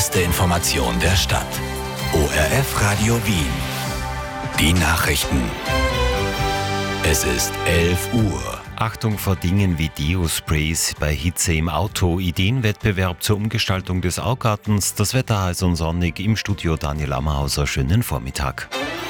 Beste Information der Stadt. ORF Radio Wien. Die Nachrichten. Es ist 11 Uhr. Achtung vor Dingen wie Deo-Sprays bei Hitze im Auto, Ideenwettbewerb zur Umgestaltung des Augartens, das Wetter heiß und sonnig, im Studio Daniel Ammerhauser, schönen Vormittag.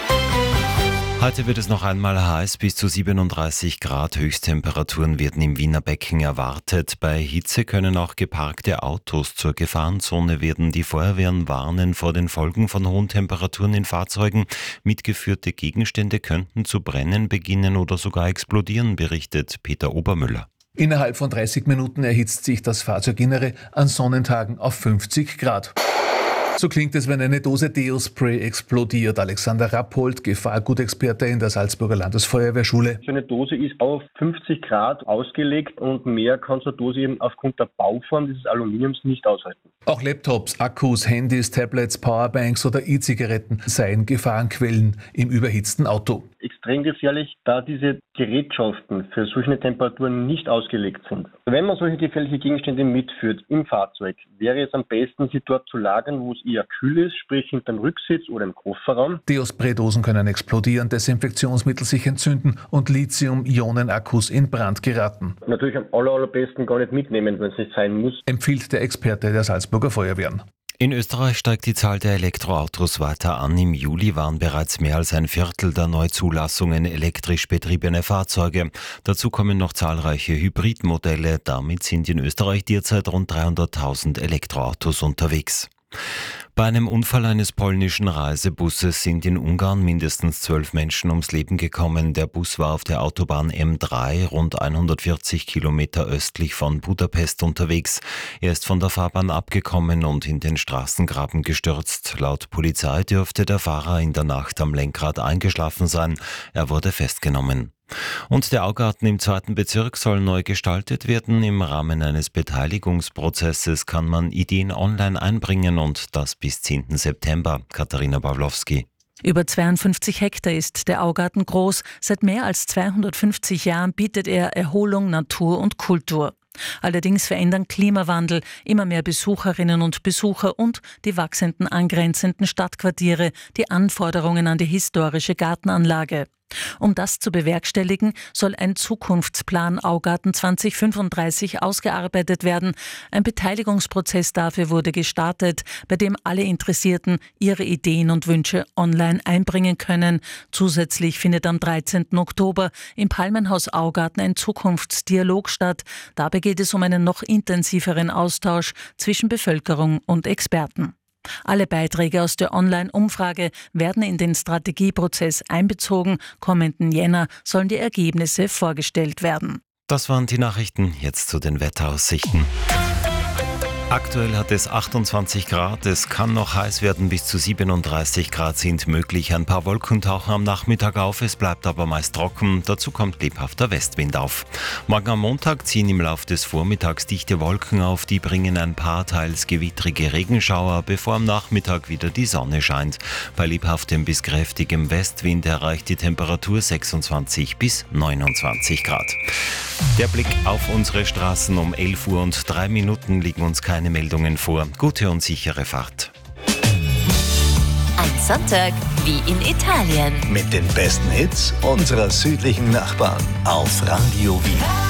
Heute wird es noch einmal heiß, bis zu 37 Grad. Höchsttemperaturen werden im Wiener Becken erwartet. Bei Hitze können auch geparkte Autos zur Gefahrenzone werden. Die Feuerwehren warnen vor den Folgen von hohen Temperaturen in Fahrzeugen. Mitgeführte Gegenstände könnten zu brennen beginnen oder sogar explodieren, berichtet Peter Obermüller. Innerhalb von 30 Minuten erhitzt sich das Fahrzeuginnere an Sonnentagen auf 50 Grad. So klingt es, wenn eine Dose Deo-Spray explodiert. Alexander Rappold, Gefahrgutexperte in der Salzburger Landesfeuerwehrschule. So eine Dose ist auf 50 Grad ausgelegt und mehr kann so eine Dose eben aufgrund der Bauform dieses Aluminiums nicht aushalten. Auch Laptops, Akkus, Handys, Tablets, Powerbanks oder E-Zigaretten seien Gefahrenquellen im überhitzten Auto. Extrem gefährlich, da diese Gerätschaften für solche Temperaturen nicht ausgelegt sind. Wenn man solche gefährliche Gegenstände mitführt im Fahrzeug, wäre es am besten, sie dort zu lagern, wo es eher kühl ist, sprich hinterm Rücksitz oder im Kofferraum. Deo-Spray-Dosen können explodieren, Desinfektionsmittel sich entzünden und Lithium-Ionen-Akkus in Brand geraten. Natürlich am allerbesten gar nicht mitnehmen, wenn es nicht sein muss. Empfiehlt der Experte der Salzburger Feuerwehren. In Österreich steigt die Zahl der Elektroautos weiter an. Im Juli waren bereits mehr als ein Viertel der Neuzulassungen elektrisch betriebene Fahrzeuge. Dazu kommen noch zahlreiche Hybridmodelle. Damit sind in Österreich derzeit rund 300.000 Elektroautos unterwegs. Bei einem Unfall eines polnischen Reisebusses sind in Ungarn mindestens 12 Menschen ums Leben gekommen. Der Bus war auf der Autobahn M3 rund 140 Kilometer östlich von Budapest unterwegs. Er ist von der Fahrbahn abgekommen und in den Straßengraben gestürzt. Laut Polizei dürfte der Fahrer in der Nacht am Lenkrad eingeschlafen sein. Er wurde festgenommen. Und der Augarten im 2. Bezirk soll neu gestaltet werden. Im Rahmen eines Beteiligungsprozesses kann man Ideen online einbringen und das bis 10. September. Katharina Pawlowski. Über 52 Hektar ist der Augarten groß. Seit mehr als 250 Jahren bietet er Erholung, Natur und Kultur. Allerdings verändern Klimawandel, immer mehr Besucherinnen und Besucher und die wachsenden angrenzenden Stadtquartiere die Anforderungen an die historische Gartenanlage. Um das zu bewerkstelligen, soll ein Zukunftsplan Augarten 2035 ausgearbeitet werden. Ein Beteiligungsprozess dafür wurde gestartet, bei dem alle Interessierten ihre Ideen und Wünsche online einbringen können. Zusätzlich findet am 13. Oktober im Palmenhaus Augarten ein Zukunftsdialog statt. Dabei geht es um einen noch intensiveren Austausch zwischen Bevölkerung und Experten. Alle Beiträge aus der Online-Umfrage werden in den Strategieprozess einbezogen. Kommenden Jänner sollen die Ergebnisse vorgestellt werden. Das waren die Nachrichten. Jetzt zu den Wetteraussichten. Aktuell hat es 28 Grad, es kann noch heiß werden, bis zu 37 Grad sind möglich. Ein paar Wolken tauchen am Nachmittag auf, es bleibt aber meist trocken. Dazu kommt lebhafter Westwind auf. Morgen am Montag ziehen im Lauf des Vormittags dichte Wolken auf, die bringen ein paar teils gewittrige Regenschauer, bevor am Nachmittag wieder die Sonne scheint. Bei lebhaftem bis kräftigem Westwind erreicht die Temperatur 26 bis 29 Grad. Der Blick auf unsere Straßen: um 11 Uhr und 3 Minuten liegen uns keine Meldungen vor. Gute und sichere Fahrt. Ein Sonntag wie in Italien. Mit den besten Hits unserer südlichen Nachbarn auf Radio Wien.